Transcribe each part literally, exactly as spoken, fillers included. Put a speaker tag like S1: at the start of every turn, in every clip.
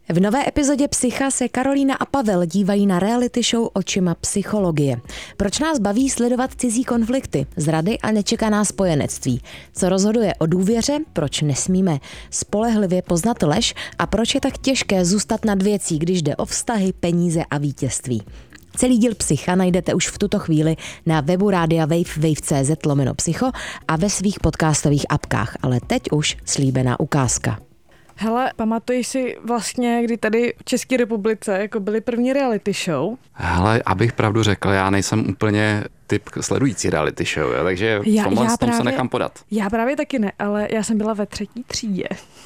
S1: V nové epizodě Psycha se Karolína a Pavel dívají na reality show očima psychologie. Proč nás baví sledovat cizí konflikty, zrady a nečekaná spojenectví? Co rozhoduje o důvěře, proč nesmíme spolehlivě poznat lež a proč je tak těžké zůstat nad věcí, když jde o vztahy, peníze a vítězství? Celý díl Psycha najdete už v tuto chvíli na webu Rádia Wave, wave tečka cé zet lomeno psycho a ve svých podcastových apkách, ale teď už slíbená ukázka.
S2: Hele, pamatuješ si vlastně, kdy tady v České republice jako byly první reality show?
S3: Hele, abych pravdu řekl, já nejsem úplně typ sledující reality show, jo, takže
S2: já,
S3: v tomhle
S2: já
S3: tom
S2: právě,
S3: se nechám podat.
S2: Já právě taky ne, ale já jsem byla ve třetí třídě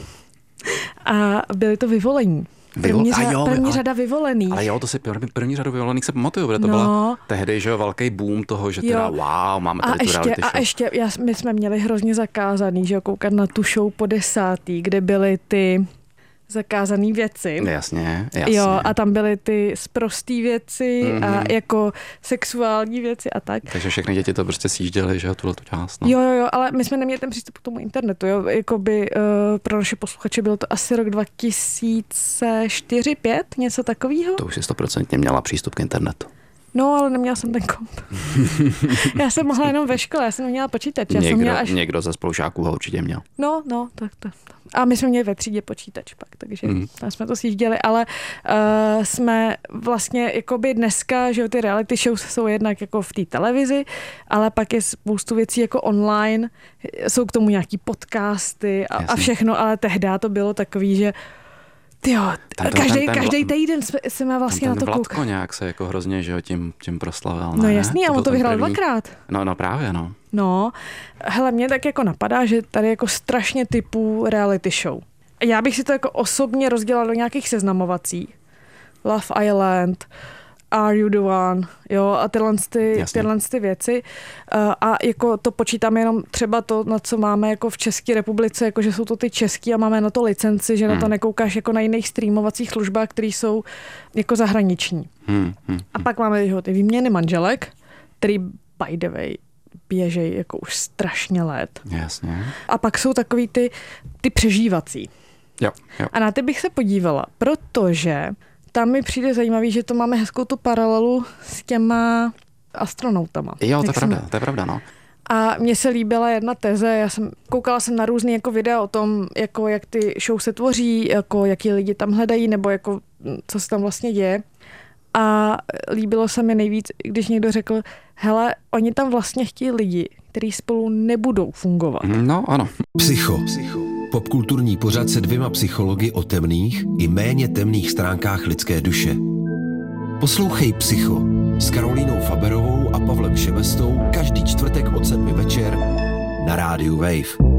S2: a byly to Vyvolení. První, řada, jo, první ale, řada Vyvolených.
S3: Ale jo, to si první, první řadu Vyvolených se pamatuju, protože to
S2: no.
S3: byla tehdy, že jo, velký boom toho, že teda jo. wow, máme tady
S2: a
S3: tu
S2: ještě,
S3: reality show.
S2: A ještě, já, my jsme měli hrozně zakázaný, že jo, koukat na tu show po desátý, kde byly ty zakázané věci.
S3: Jasně, jasně.
S2: Jo, a tam byly ty sprostý věci mm-hmm. a jako sexuální věci a tak.
S3: Takže všechny děti to prostě sjížděly, že jo, tuhle tu část. No.
S2: Jo, jo, jo, ale my jsme neměli ten přístup k tomu internetu, jo, jakoby uh, pro naše posluchače bylo to asi rok dva tisíce čtyři pět, něco takového.
S3: To už si stoprocentně měla přístup k internetu.
S2: No, ale neměla jsem ten komp. Já jsem mohla jenom ve škole, já jsem neměla počítač. Já
S3: někdo,
S2: jsem měla až...
S3: někdo ze spolužáků ho určitě měl.
S2: No, no, tak to. A my jsme měli ve třídě počítač pak, takže mm. tam jsme to sjížděli, ale uh, jsme vlastně jakoby dneska, že ty reality shows jsou jednak jako v té televizi, ale pak je spoustu věcí jako online, jsou k tomu nějaký podcasty a, a všechno, ale tehdy to bylo takový, že tyjo, každý, každý týden jsme vlastně
S3: ten
S2: na to koukali.
S3: Vlatko nějak se jako hrozně, že jo, tím, tím proslavil.
S2: No
S3: ne?
S2: jasný, a on to vyhrál první. dvakrát.
S3: No, no právě, no.
S2: No, hele, mě tak jako napadá, že tady jako strašně typů reality show. Já bych si to jako osobně rozdělala do nějakých seznamovací. Love Island, Are You the One, jo, a tyhle, ty, tyhle ty věci. A jako to počítáme jenom třeba to, na co máme jako v České republice, jako že jsou to ty český a máme na to licenci, že hmm. na to nekoukáš jako na jiných streamovacích službách, které jsou jako zahraniční. Hmm. Hmm. A pak máme jo, ty výměny manželek, který by the way běžej jako už strašně let.
S3: Jasně.
S2: A pak jsou takový ty, ty přežívací.
S3: Jo, jo.
S2: A na ty bych se podívala, protože tam mi přijde zajímavý, že to máme hezkou tu paralelu s těma astronautama.
S3: Jo, to je pravda, to je pravda, no.
S2: A mně se líbila jedna teze, já jsem koukala jsem na různý jako videa o tom, jako jak ty show se tvoří, jako jaký lidi tam hledají, nebo jako co se tam vlastně děje. A líbilo se mi nejvíc, když někdo řekl, hele, oni tam vlastně chtějí lidi, kteří spolu nebudou fungovat.
S3: No, ano.
S4: Psycho. Psycho. Popkulturní pořad se dvěma psychologi o temných i méně temných stránkách lidské duše. Poslouchej Psycho s Karolínou Faberovou a Pavlem Šebestou každý čtvrtek od sedmi večer na rádiu Wave.